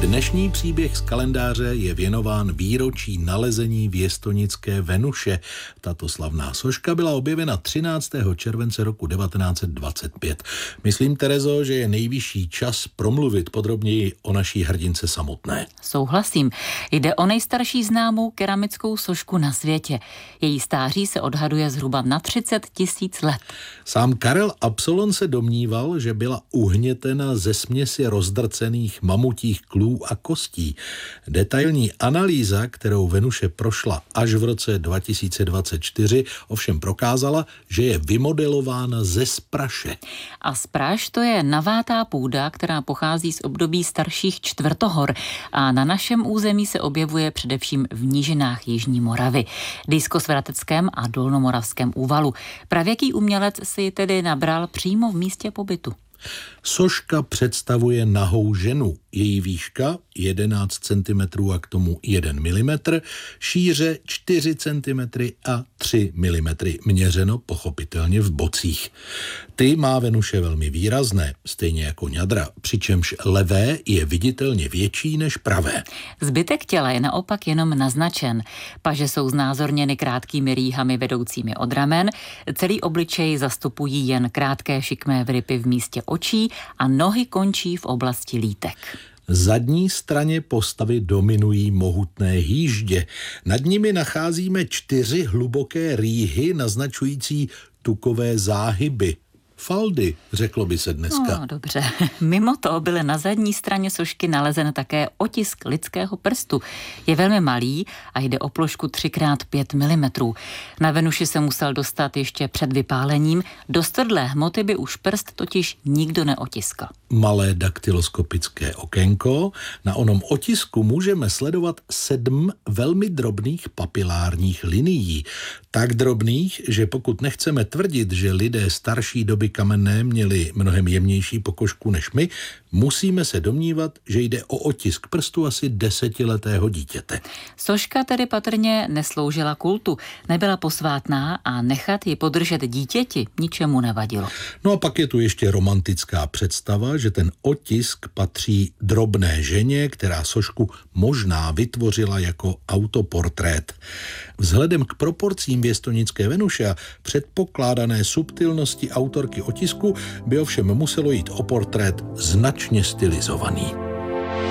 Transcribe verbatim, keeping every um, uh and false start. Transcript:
Dnešní příběh z kalendáře je věnován výročí nalezení věstonické Venuše. Tato slavná soška byla objevena třináctého července roku devatenáct set dvacet pět. Myslím, Terezo, že je nejvyšší čas promluvit podrobněji o naší hrdince samotné. Souhlasím. Jde o nejstarší známou keramickou sošku na světě. Její stáří se odhaduje zhruba na třicet tisíc let. Sám Karel Absolon se domníval, že byla uhnětena ze směsi rozdrcených mamutích klů a kostí. Detailní analýza, kterou Venuše prošla až v roce dva tisíce dvacet čtyři, ovšem prokázala, že je vymodelována ze spraše. A spraš to je navátá půda, která pochází z období starších čtvrtohor a na našem území se objevuje především v nížinách Jižní Moravy, Dyskosvrateckém a Dolnomoravském úvalu. Pravěký umělec si ji tedy nabral přímo v místě pobytu. Soška představuje nahou ženu. Její výška jedenáct centimetrů a k tomu jeden milimetr, šíře čtyři centimetry a tři milimetry, měřeno pochopitelně v bocích. Ty má Venuše velmi výrazné, stejně jako ňadra, přičemž levé je viditelně větší než pravé. Zbytek těla je naopak jenom naznačen. Paže jsou znázorněny krátkými rýhami vedoucími od ramen, celý obličej zastupují jen krátké šikmé vrypy v místě očí a nohy končí v oblasti lítek. Zadní straně postavy dominují mohutné hýždě. Nad nimi nacházíme čtyři hluboké rýhy naznačující tukové záhyby. Faldy, řeklo by se dneska. No, dobře. Mimo to byl na zadní straně sošky nalezen také otisk lidského prstu. Je velmi malý a jde o plošku tři krát pět milimetrů. Na Venuši se musel dostat ještě před vypálením. Do stvrdlé hmoty by už prst totiž nikdo neotiskl. Malé daktyloskopické okénko. Na onom otisku můžeme sledovat sedm velmi drobných papilárních linií. Tak drobných, že pokud nechceme tvrdit, že lidé starší doby kamenné měli mnohem jemnější pokožku než my, musíme se domnívat, že jde o otisk prstu asi desetiletého dítěte. Soška tedy patrně nesloužila kultu, nebyla posvátná a nechat ji podržet dítěti ničemu nevadilo. No a pak je tu ještě romantická představa, že ten otisk patří drobné ženě, která sošku možná vytvořila jako autoportrét. Vzhledem k proporcím věstonické Venuše a předpokládané subtilnosti autorky otisku by ovšem muselo jít o portrét značně stylizovaný.